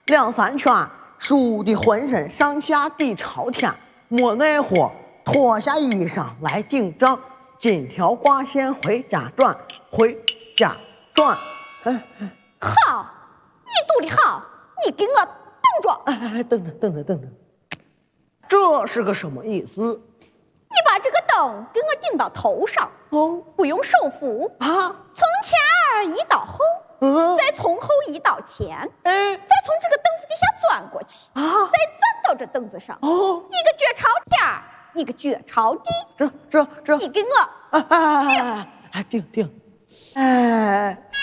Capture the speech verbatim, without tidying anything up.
两三圈，输的浑身上下底朝天，没那会脱下衣裳来顶账，金条挂线回家转，回家转。嗯， 好，你读的好，你给我等着。 哎哎，等着等着等着，这是个什么意思？ 你把这个灯给我顶到头上， 哦， 不用手扶啊， 从前儿移到后， 嗯， 再从后移到前， 哎， 再从这个凳子底下钻过去， 啊， 再站到这凳子上， 哦， 一个脚朝天儿，一个脚朝地， 这这这， 你给我哎哎哎哎，顶顶，哎。